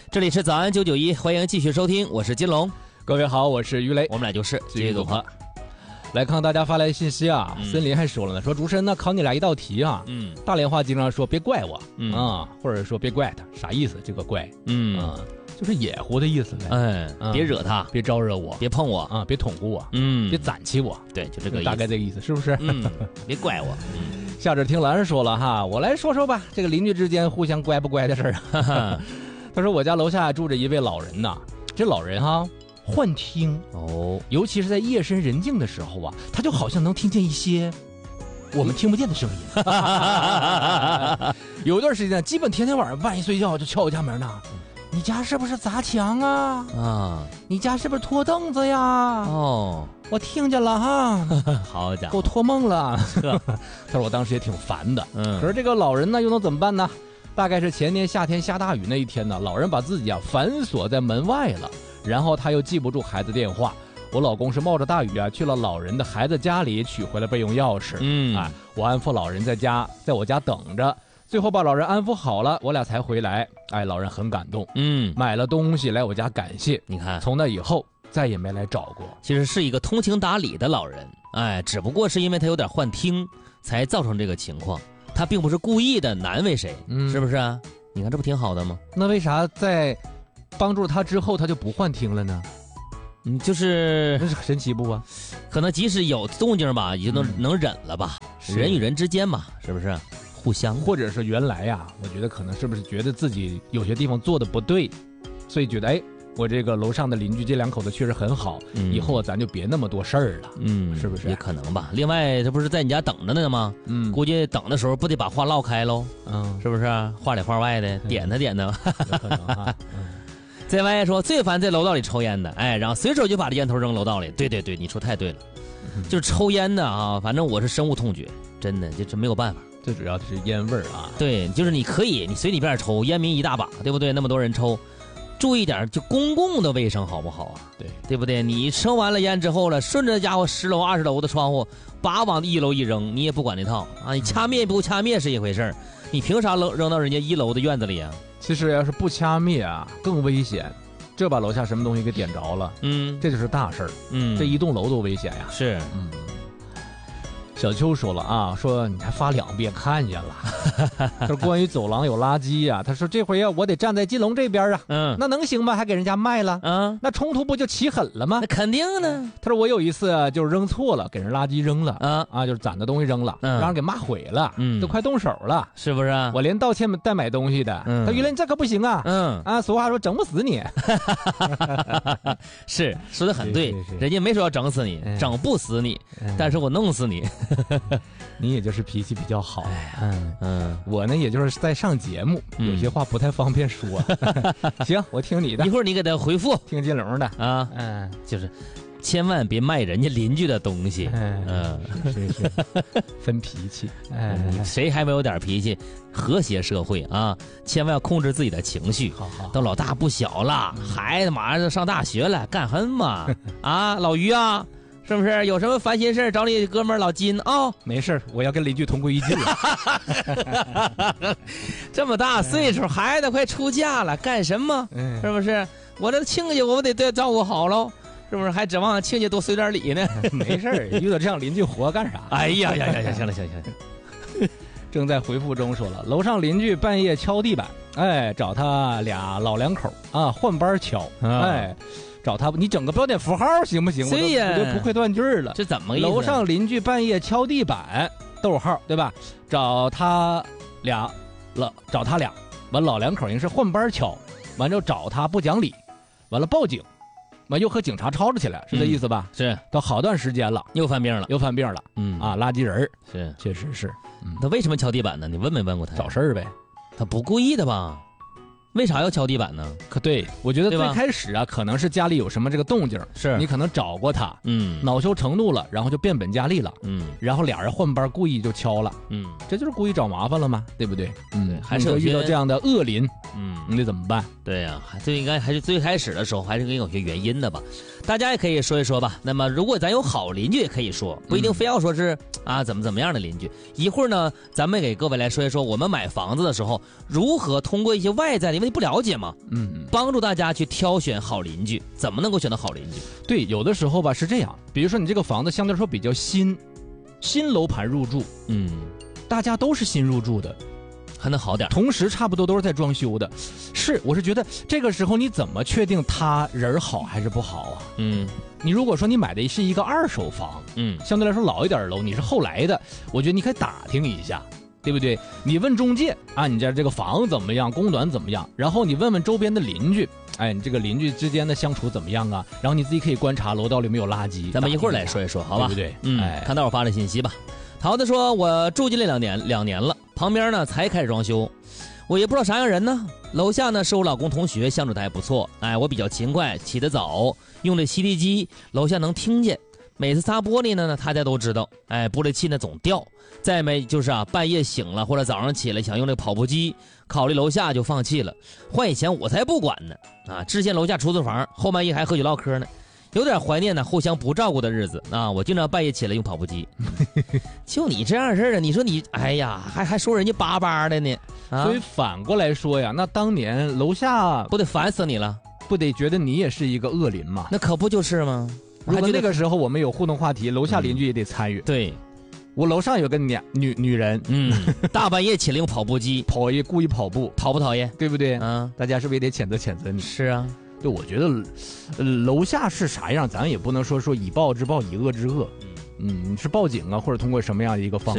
这里是早安991，欢迎继续收听，我是金龙。 各位好，我是于雷， 我们俩就是继续组合。 来看大家发来信息啊，森林还说了呢，说主持人呢考你俩一道题啊，大连话经常说别怪我，或者说别怪他，啥意思？这个怪，就是野乎的意思呗， 别惹他， 别招惹我， 别碰我啊，别捅咕我，别攒起我， 对，就这个意思， 大概这个意思，是不是？ 别怪我。 下者听兰说了哈，我来说说吧，这个邻居之间互相乖不乖的事儿啊。他说我家楼下住着一位老人呐，这老人哈幻听哦，尤其是在夜深人静的时候啊，他就好像能听见一些我们听不见的声音。有一段时间，基本天天晚上半夜睡觉就敲我家门呢。你家是不是砸墙啊？啊，你家是不是拖凳子呀？哦，我听见了哈。 好家伙， 给我托梦了。他说我当时也挺烦的，可是这个老人呢又能怎么办呢？大概是前年夏天下大雨那一天呢，老人把自己反锁在门外了，然后他又记不住孩子电话，我老公是冒着大雨去了老人的孩子家里取回了备用钥匙。我安抚老人在我家等着，最后把老人安抚好了，我俩才回来。老人很感动，买了东西来我家感谢。你看，从那以后再也没来找过。 其实是一个通情达理的老人，只不过是因为他有点幻听，才造成这个情况。他并不是故意的难为谁，是不是啊？你看这不挺好的吗？ 那为啥在帮助他之后他就不幻听了呢？ 就是那是神奇不啊？ 可能即使有动静吧，也就能忍了吧。人与人之间嘛，是不是互相？ 或者是原来我觉得可能是不是觉得自己有些地方做的不对，所以觉得我这个楼上的邻居这两口子确实很好，以后咱就别那么多事儿了，是不是？ 也可能吧。另外，这不是在你家等着呢吗？估计等的时候不得把话唠开喽，是不是？话里话外的，点他。有可能啊。在外说最烦在楼道里抽烟的，然后随手就把这烟头扔楼道里。对，你说太对了，就是抽烟的啊，反正我是深恶痛绝，真的就是没有办法。 最主要的是烟味儿啊。 对，就是你可以，你随你便抽，烟民一大把，对不对？那么多人抽。注意点，就公共的卫生好不好啊？对不对？你抽完了烟之后了，顺着家伙10楼20楼的窗户，把往1楼一扔，你也不管那套啊！你掐灭不掐灭是一回事儿，你凭啥扔到人家1楼的院子里啊？ 其实要是不掐灭更危险，这把楼下什么东西给点着了，这就是大事儿，这一栋楼都危险呀。 是， 小秋说了说你还发2遍看见了。他说关于走廊有垃圾他说这回我得站在金龙这边那能行吗？还给人家卖了，那冲突不就起狠了吗？ 那肯定呢。 他说我有一次就是扔错了，给人垃圾扔了，就是攒的东西扔了，让人给骂毁了，都快动手了， 是不是？ 我连道歉带买东西的，他原来你这可不行俗话说整不死你。 是说的很对，人家没说要整死你，整不死你，但是我弄死你。 你也就是脾气比较好，我呢也就是在上节目，有些话不太方便说。行，我听你的， 一会儿你给他回复， 听金龙的就是千万别卖人家邻居的东西， 是分脾气， 谁还没有点脾气？和谐社会千万要控制自己的情绪。好，都老大不小了，孩子马上就上大学了，干什么老于是不是有什么烦心事找你哥们儿老金没事，我要跟邻居同归于尽了。 这么大岁数，孩子快出嫁了，干什么？是不是？我这亲家我得照顾好喽，是不是？还指望亲家多随点礼呢？ 没事，遇到这样邻居活干啥？ 哎呀，行了。 正在回复中说了，楼上邻居半夜敲地板，找他俩老两口换班敲，找他，你整个标点符号行不行？我都不会断句了。 这怎么意思？ 楼上邻居半夜敲地板，逗号对吧？找他俩，完老两口人是换班敲，完之后找他不讲理，完了报警，完又和警察吵了起来，是这意思吧？ 是， 都好段时间了， 又犯病了， 垃圾人是， 确实是。 他为什么敲地板呢？你没问过他？ 找事儿呗， 他不故意的吧？为啥要敲地板呢？ 对，我觉得最开始可能是家里有什么这个动静， 是你可能找过他，恼羞成怒了，然后就变本加厉了，然后俩人换班故意就敲了，这就是故意找麻烦了吗？对不对？ 还是遇到这样的恶邻， 你得怎么办？ 对呀，这应该还是最开始的时候还是有些原因的吧。大家也可以说一说吧。那么如果咱有好邻居也可以说，不一定非要说是怎么样的邻居。一会儿呢，咱们给各位来说一说，我们买房子的时候如何通过一些外在的，因为你不了解嘛，帮助大家去挑选好邻居，怎么能够选到好邻居？ 对，有的时候吧是这样，比如说你这个房子相对来说比较新楼盘入住，大家都是新入住的。 还能好点， 同时差不多都是在装修的，我是觉得这个时候你怎么确定他人好还是不好啊？你如果说你买的是一个二手房，相对来说老一点的楼，你是后来的，我觉得你可以打听一下，对不对？你问中介你家这个房怎么样，供暖怎么样，然后你问问周边的邻居，你这个邻居之间的相处怎么样啊？然后你自己可以观察楼道里没有垃圾。 咱们一会儿来说一说，好吧？ 对不对？ 看到我发的信息吧。桃子说，我住进来两年了，旁边呢才开始装修，我也不知道啥样人呢。楼下呢是我老公同学，相处的还不错。我比较勤快，起得早，用这吸地机，楼下能听见。每次擦玻璃呢，他家都知道。玻璃器呢总掉。再没就是半夜醒了或者早上起来想用这跑步机，考虑楼下就放弃了。换以前我才不管呢。之前楼下出租房，后半夜还喝酒唠嗑呢。有点怀念呢，互相不照顾的日子我经常半夜起来用跑步机。就你这样事你说你，还说人家巴巴的呢所以反过来说呀，那当年楼下不得烦死你了， 不得觉得你也是一个恶邻吗？ 那可不就是吗？ 如果那个时候我们有互动话题，楼下邻居也得参与。 对， 我楼上有个女人， 大半夜起来用跑步机故意跑步， 讨不讨厌？ 对不对？大家是不是也得谴责你？ 是啊。 对，我觉得，楼下是啥样，咱也不能说以暴制暴，以恶制恶。你是报警或者通过什么样的一个方式？